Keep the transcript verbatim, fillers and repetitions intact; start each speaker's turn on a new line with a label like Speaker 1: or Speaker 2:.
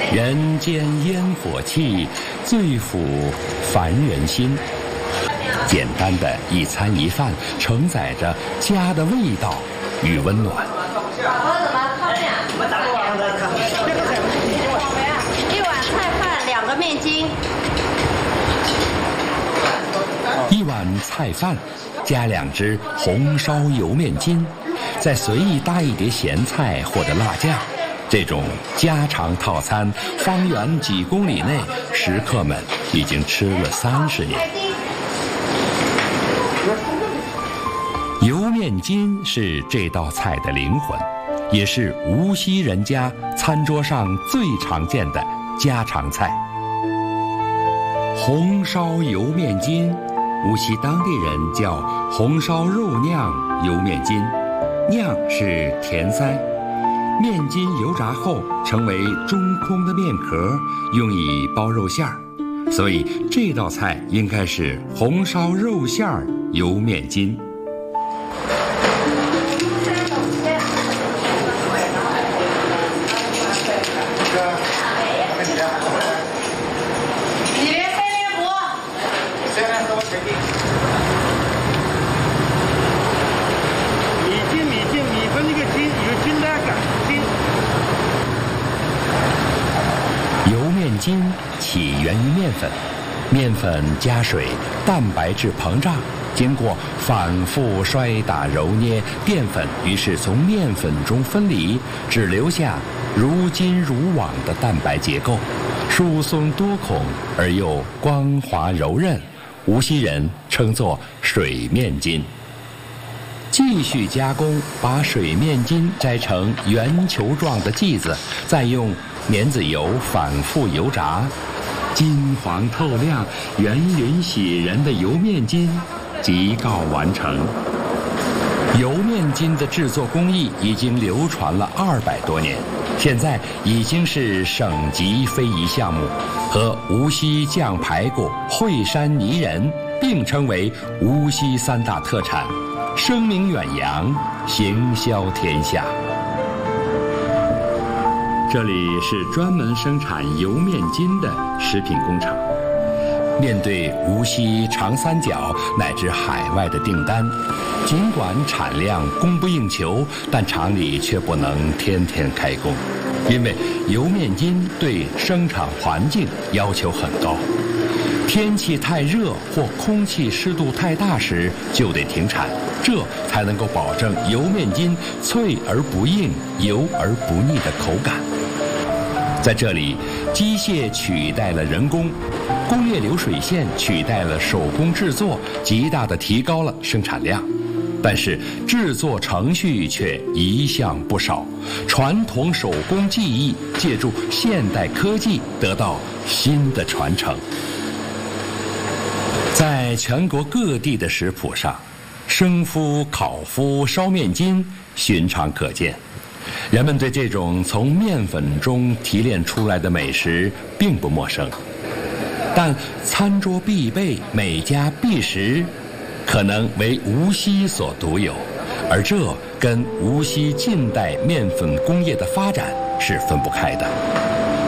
Speaker 1: 人间烟火气，最抚凡人心。简单的一餐一饭，承载着家的味道与温暖。
Speaker 2: 一碗菜饭，两个面筋。
Speaker 1: 一碗菜饭，加两只红烧油面筋，再随意搭一碟咸菜或者辣酱。这种家常套餐，方圆几公里内，食客们已经吃了三十年。油面筋是这道菜的灵魂，也是无锡人家餐桌上最常见的家常菜。红烧油面筋，无锡当地人叫红烧肉酿油面筋，酿是填塞。面筋油炸后成为中空的面壳，用以包肉馅儿，所以这道菜应该是红烧肉馅儿油面筋。筋起源于面粉，面粉加水，蛋白质膨胀，经过反复摔打揉捏，淀粉于是从面粉中分离，只留下如筋如网的蛋白结构，疏松多孔而又光滑柔韧，无锡人称作水面筋。继续加工，把水面筋摘成圆球状的剂子，再用棉籽油反复油炸，金黄透亮、圆匀喜人的油面筋即告完成。油面筋的制作工艺已经流传了二百多年，现在已经是省级非遗项目，和无锡酱排骨、惠山泥人并称为无锡三大特产，声名远扬，行销天下。这里是专门生产油面筋的食品工厂。面对无锡、长三角乃至海外的订单，尽管产量供不应求，但厂里却不能天天开工，因为油面筋对生产环境要求很高。天气太热或空气湿度太大时就得停产，这才能够保证油面筋脆而不硬、油而不腻的口感。在这里，机械取代了人工，工业流水线取代了手工制作，极大地提高了生产量。但是制作程序却一项不少，传统手工技艺借助现代科技得到新的传承。在全国各地的食谱上，生麸、烤麸、烧面筋寻常可见。人们对这种从面粉中提炼出来的美食并不陌生，但餐桌必备、每家必食，可能为无锡所独有，而这跟无锡近代面粉工业的发展是分不开的。